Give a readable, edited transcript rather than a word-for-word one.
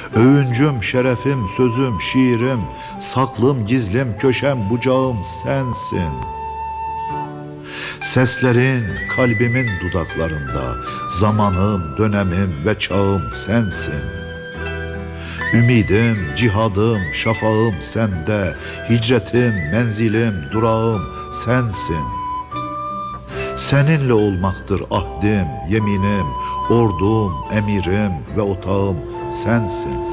Övüncüm, şerefim, sözüm, şiirim, saklım, gizlim, köşem, bucağım sensin. Seslerin kalbimin dudaklarında, zamanım, dönemim ve çağım sensin. Ümidim, cihadım, şafağım sende, hicretim, menzilim, durağım sensin. Seninle olmaktır ahdim, yeminim, ordum, emirim ve otağım sensin.